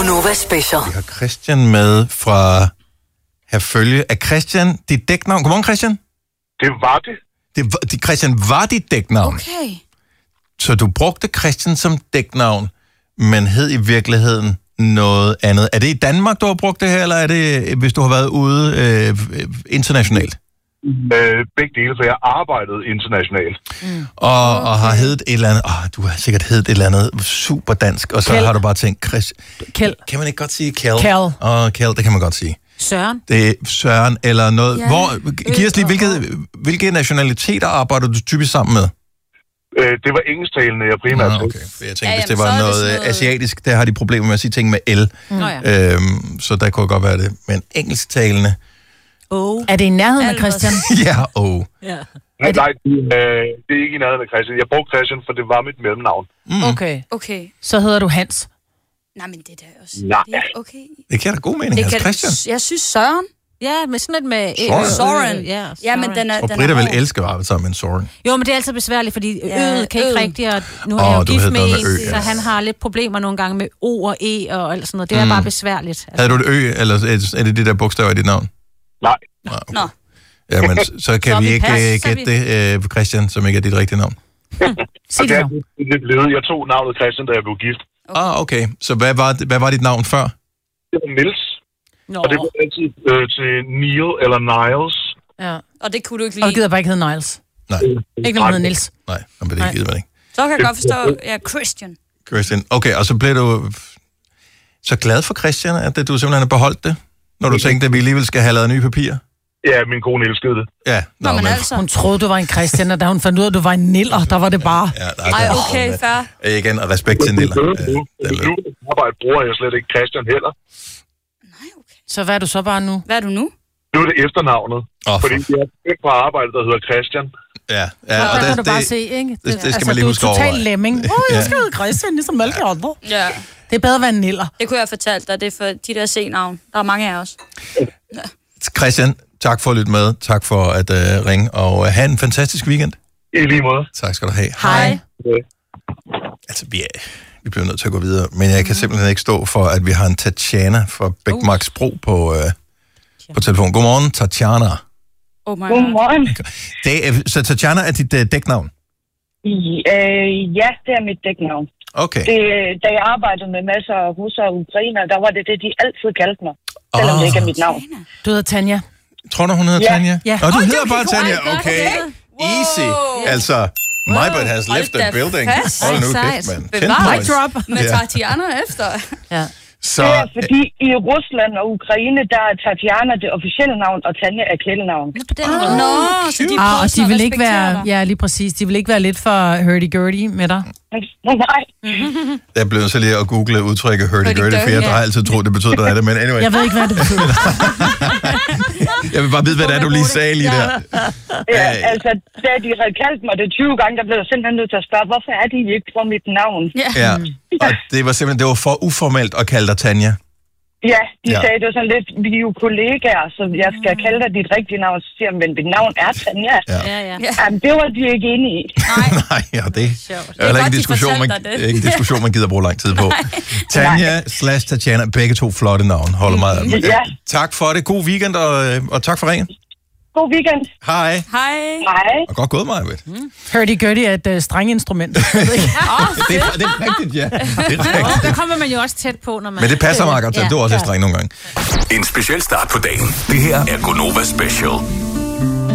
Gonova Special. Vi har Christian med fra Herfølge. Er Christian dit dæknavn? Godmorgen, Christian. Det var det. Christian var dit dæknavn. Okay. Så du brugte Christian som dæknavn, men hed i virkeligheden noget andet. Er det i Danmark, du har brugt det her, eller er det, hvis du har været ude internationalt? Begge dele, for jeg arbejdede internationalt. Og har heddet et eller andet... du har sikkert heddet et eller andet super dansk, og så Kjeld. har du bare tænkt... Kjeld. Kan man ikke godt sige Kjeld? Kjeld. Kjeld, det kan man godt sige. Søren. Det er Søren eller noget... Ja. Giv os lige, hvilke nationaliteter arbejder du typisk sammen med? Det var engelsktalende, jeg primært. Okay. For jeg tænkte, hvis det så var er det noget sådan noget- asiatisk, der har de problemer med at sige ting med L. Så der kunne godt være det. Men engelsktalende... Er det i nærheden af Christian? Ja, Nej, det er ikke i nærheden af Christian. Jeg brugte Christian, for det var mit mellemnavn. Okay. Så hedder du Hans. Nej, men det er da også... Nej. Det er okay. Det kan da god mening, Det Hans kan, Christian. jeg synes Søren. Ja, med sådan et med... Soren. Ja, men den er... Og Britta vil elske at arbejde sammen med en Soren. Jo, men det er altid besværligt, fordi øet kan ikke rigtigt, og nu er Åh, jeg jo du gift hed med noget en, med ø, ja. så han har lidt problemer nogle gange med O og E og alt sådan noget. Det er bare besværligt. Havde du et ø, eller er det de der bogstaver i dit navn? Nej. Okay. Nå. Jamen, så kan Så vi vi ikke passer, gætte det, Christian, som ikke er dit rigtige navn. Sig Og det det er nu. lidt blevet. Jeg tog navnet Christian, da jeg blev gift. Okay. Så hvad var dit navn før? Det var Niels. Nå. Og det var altid til Neil eller Niles. Ja. Og det kunne du ikke Og du lide. gider bare ikke hedde Niles. Nej, Ikke nogen hedder Niels. nej, men det gider man ikke. Så kan jeg godt forstå, ja, Christian. Christian. Okay, og så blev du så glad for Christian, at du simpelthen har beholdt det, når du tænkte, at vi alligevel skal have lavet nye papirer? Ja, min kone elskede det. Ja, Nå, men altså... Hun troede, du var en Christian, og da hun fandt ud af, at du var en Niller, der var det bare... Ja, Ej, okay, fair. Igen, og respekt til Niller. Nu arbejde bruger jeg slet ikke Christian heller. Nej, okay. Så hvad er du så bare nu? Hvad er du nu? Nu er det efternavnet. Fordi jeg er på arbejde, der hedder Christian. Ja, Og der kan du bare se, ikke? det skal man lige huske du er over. total lemming. Jeg skal hedde Christian, ligesom alle de andre. Ja, Det er bedre at være en Niller. det kunne jeg fortælle dig. Det er for de der C-navn. Der er mange af os. Christian, tak for at lytte med. Tak for at ringe, og have en fantastisk weekend. I lige måde. Tak skal du have. Hej. Altså, vi bliver nødt til at gå videre, men jeg kan simpelthen ikke stå for, at vi har en Tatjana fra Bækmarksbro på telefon. Godmorgen, Tatjana. Oh my god. Godmorgen. Så Tatjana er dit dæknavn? Ja, det er mit dæknavn. Okay. Da jeg arbejdede med masser af russere og ukrainer, der var det, de altid kaldte mig. Selvom det ikke er mit navn. Du hedder Tanja. Tror du, hun hedder Tanja? Ja. Og du hedder bare Tanja? Okay. Easy. Altså, Mybert has left the building. Hold nu kæft, mand. 10 points. Drop. Med Tatiana efter. Ja. Så, Det er fordi i Rusland og Ukraine, der er Tatjana det officielle navn, og Tanja er kælenavn. Nå, så de prøver Og de sådan vil at ikke respektere være, dig. ja lige præcis, de vil ikke være lidt for hurdy-gurdy med dig. Nej. jeg blev så lige at google udtrykket hurdy-gurdy, for jeg har altid troet, det betød noget af det, men anyway. Jeg ved ikke, hvad det betyder. Jeg vil bare vide, hvad det er, du lige sagde lige der. Ja, altså, da de havde kaldt mig det 20 gange, der blev jeg simpelthen nødt til at spørge, hvorfor er de ikke for mit navn? Ja, og det var for uformelt at kalde dig Tanja. Ja, de sagde det var sådan lidt, vi er jo kollegaer, så jeg skal kalde dig dit rigtige navn. Så siger jeg, men mit navn er Tanja. Ja. Jamen, det var de ikke enige i. Nej, ja, det er heller ikke en diskussion, man gider bruge lang tid på. Tanja / Tatjana, begge to flotte navne, holder meget af dem. Ja. Tak for det. God weekend, og tak for ringen. God weekend. Hej. Hej. Hej. Og godt gået, Maja. Hurdy-gurdy er et strenginstrument. Det er rigtigt, ja. Det er rigtigt. Der kommer man jo også tæt på, når man... Men det passer meget godt til. Du er også streng nogle gange. En speciel start på dagen. Det her er Gonova Special.